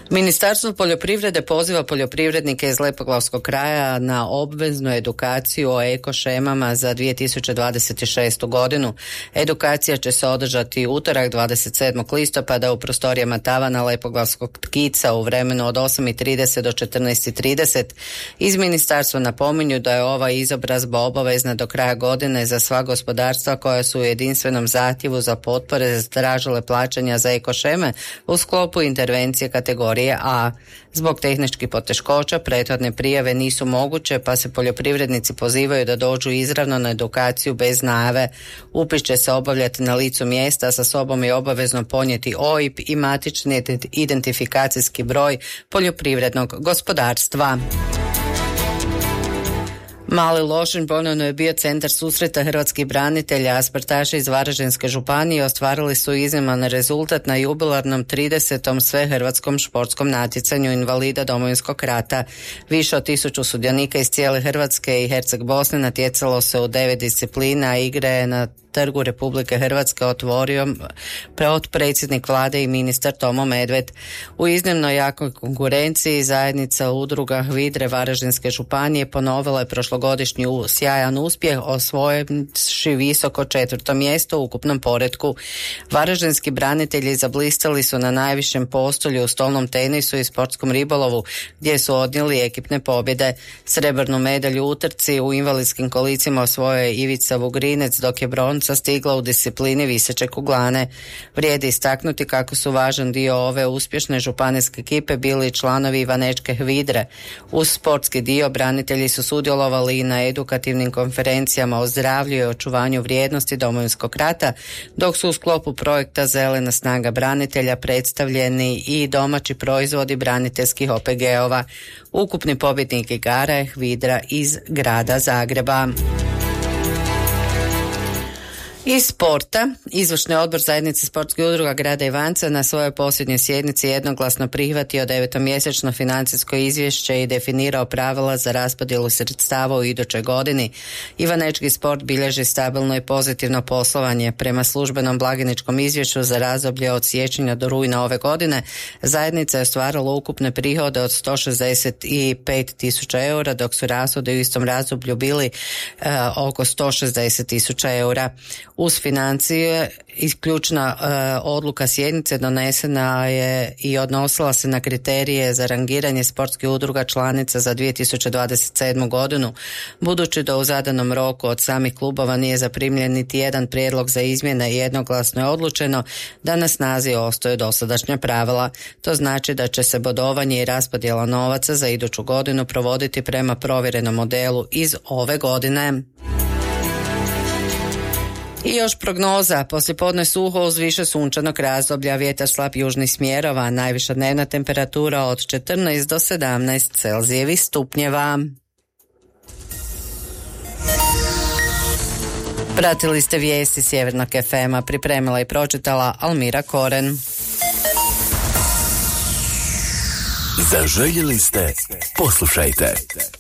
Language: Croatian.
Ministarstvo poljoprivrede poziva poljoprivrednike iz Lepoglavskog kraja na obveznu edukaciju o ekošemama za 2026. godinu. Edukacija će se održati utorak 27. listopada u prostorijama tavana Lepoglavskog tkica u vremenu od 8:30 do 14:30. Iz ministarstva napominju da je ova izobrazba obavezna do kraja godine za sva gospodarstva koja su u jedinstvenom zahtjevu za potpore zatražile plaćanja za ekošeme u sklopu intervencije kategorije A. Zbog tehničkih poteškoća prethodne prijave nisu moguće, pa se poljoprivrednici pozivaju da dođu izravno na edukaciju bez najave. Upis će se obavljati na licu mjesta, sa sobom je obavezno ponijeti OIB i matični identifikacijski broj poljoprivrednog gospodarstva. Mali Lošinj ponovno je bio centar susreta hrvatskih branitelja, a sportaši iz Varaždinske županije ostvarili su izniman rezultat na jubilarnom 30. svehrvatskom športskom natjecanju invalida Domovinskog rata. Više od 1000 sudionika iz cijele Hrvatske i Herceg Bosne natjecalo se u 9 disciplina, a igre je na Trgu Republike Hrvatske otvorio predsjednik vlade i ministar Tomo Medved. U iznimno jakoj konkurenciji zajednica udruga HVIDRE Varaždinske županije ponovila je prošlogodišnji sjajan uspjeh, osvojivši visoko 4. mjesto u ukupnom poretku. Varaždinski branitelji zablistali su na najvišem postolju u stolnom tenisu i sportskom ribolovu, gdje su odnijeli ekipne pobjede. Srebrnu medalju u utrci u invalidskim kolicima osvojio je Ivica Vugrinec, dok je bronca stigla u disciplini viseće kuglane. Vrijedi istaknuti kako su važan dio ove uspješne županijske ekipe bili članovi Ivanečke HVIDRE. Uz sportski dio branitelji su sudjelovali i na edukativnim konferencijama o zdravlju i očuvanju vrijednosti Domovinskog rata, dok su u sklopu projekta Zelena snaga branitelja predstavljeni i domaći proizvodi braniteljskih OPG-ova. Ukupni pobjednik igara je HVIDRA iz grada Zagreba. Iz sporta, izvršni odbor zajednice sportskih udruga grada Ivanca na svojoj posljednjoj sjednici jednoglasno prihvatio 9-mjesečno financijsko izvješće i definirao pravila za raspodjelu sredstava u idućoj godini. Ivanečki sport bilježi stabilno i pozitivno poslovanje. Prema službenom blagajničkom izvješću za razdoblje od siječnja do rujna ove godine, zajednica je ostvarila ukupne prihode od 165.000 eura, dok su rashodi u istom razdoblju bili oko 160.000 eura. Uz financije ključna odluka sjednice donesena je i odnosila se na kriterije za rangiranje sportskih udruga članica za 2027. godinu. Budući da u zadanom roku od samih klubova nije zaprimljen niti jedan prijedlog za izmjene i jednoglasno je odlučeno da na snazi ostaju dosadašnja pravila. To znači da će se bodovanje i raspodjela novaca za iduću godinu provoditi prema provjerenom modelu iz ove godine. I još prognoza, poslijepodne suho uz više sunčanog razdoblja, vjetar slab južnih smjerova, najviša dnevna temperatura od 14 do 17 Celzijevih stupnjeva. Pratili ste vijesti Sjevernog FM-a, pripremila i pročitala Almira Koren. Zaželjeli ste, poslušajte.